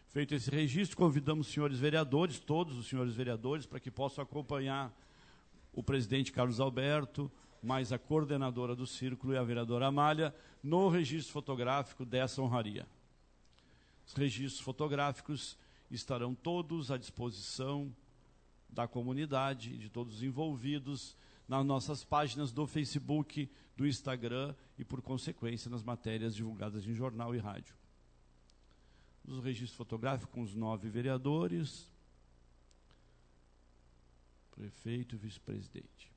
Feito esse registro, convidamos os senhores vereadores, todos os senhores vereadores, para que possam acompanhar o presidente Carlos Alberto, mais a coordenadora do Círculo e a vereadora Amália, no registro fotográfico dessa honraria. Os registros fotográficos estarão todos à disposição da comunidade, de todos os envolvidos, nas nossas páginas do Facebook, do Instagram e, por consequência, nas matérias divulgadas em jornal e rádio. Os registros fotográficos com os 9 vereadores, prefeito e vice-presidente.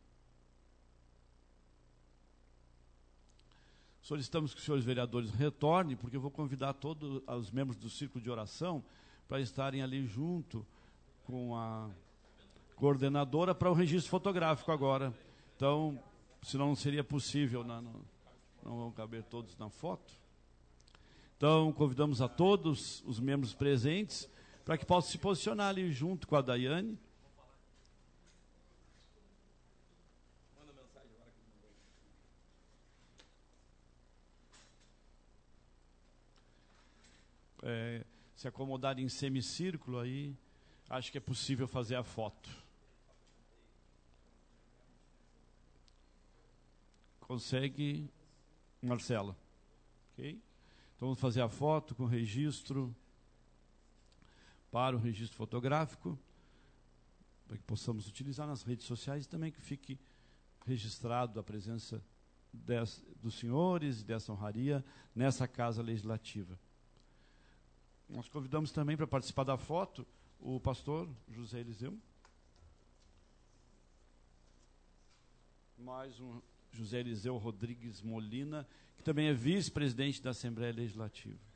Solicitamos que os senhores vereadores retornem, porque eu vou convidar todos os membros do Círculo de Oração para estarem ali junto com a coordenadora para o registro fotográfico agora. Então, senão não seria possível, não vão caber todos na foto. Então, convidamos a todos os membros presentes para que possam se posicionar ali junto com a Daiane. Manda mensagem agora que se acomodarem em semicírculo aí, acho que é possível fazer a foto. Consegue, Marcela? Ok? Então vamos fazer a foto com registro para o registro fotográfico, para que possamos utilizar nas redes sociais e também que fique registrado a presença dos senhores e dessa honraria nessa Casa Legislativa. Nós convidamos também para participar da foto o pastor José Eliseu. Mais um José Eliseu Rodrigues Molina, que também é vice-presidente da Assembleia Legislativa.